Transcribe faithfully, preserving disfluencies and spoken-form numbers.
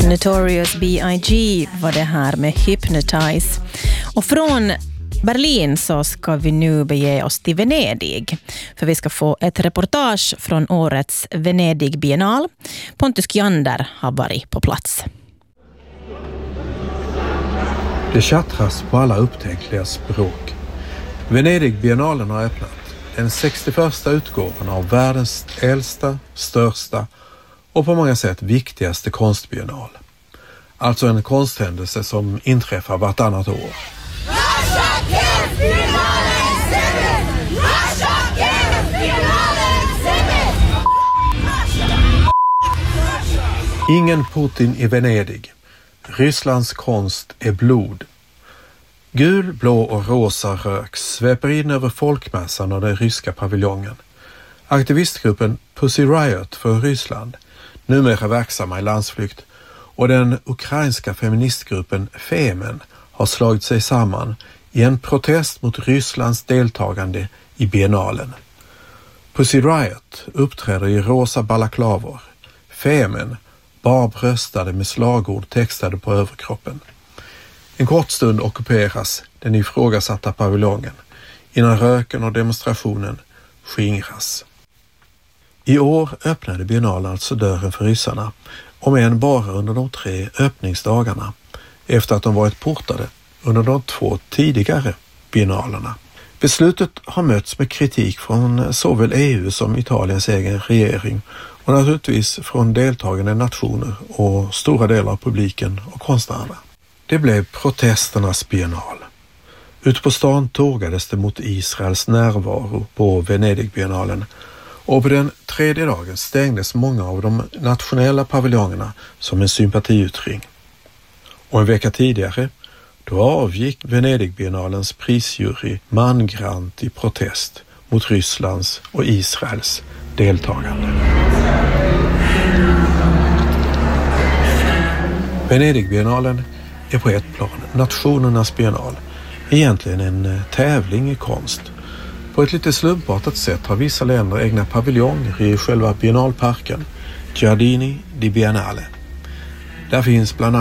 Notorious B I G var det här med Hypnotize. Och från Berlin så ska vi nu bege oss till Venedig. För vi ska få ett reportage från årets Venedig Biennal. Pontus Kjander har varit på plats. Det tjattras på alla upptänkliga språk. Venedig Biennalen har öppnat. Den sextioförsta utgåvan av världens äldsta, största och på många sätt viktigaste konstbiennal. Alltså en konsthändelse som inträffar vartannat år. Ingen Putin i Venedig. Rysslands konst är blod. Gul, blå och rosa rök sveper in över folkmassan och den ryska paviljongen. Aktivistgruppen Pussy Riot för Ryssland, numera verksamma i landsflykt, och den ukrainska feministgruppen Femen har slagit sig samman i en protest mot Rysslands deltagande i biennalen. Pussy Riot uppträder i rosa balaklavor. Femen barbröstade med slagord textade på överkroppen. En kort stund ockuperas den ifrågasatta paviljongen innan röken och demonstrationen skingras. I år öppnade biennalen alltså dörren för ryssarna, om än bara under de tre öppningsdagarna, efter att de varit portade under de två tidigare biennalerna. Beslutet har mötts med kritik från såväl E U som Italiens egen regering och naturligtvis från deltagande nationer och stora delar av publiken och konstnärerna. Det blev protesternas biennal. Ute på stan tågades det mot Israels närvaro på Venedig-biennalen, och på den tredje dagen stängdes många av de nationella paviljongerna som en sympatiyttring. Och en vecka tidigare, då avgick Venedig-biennalens prisjury mangrant i protest mot Rysslands och Israels deltagande. Venedig-biennalen är på ett plan nationernas biennal, egentligen en tävling i konst. På ett lite slumpartat sätt har vissa länder egna paviljonger i själva biennalparken, Giardini di Biennale. Där finns bland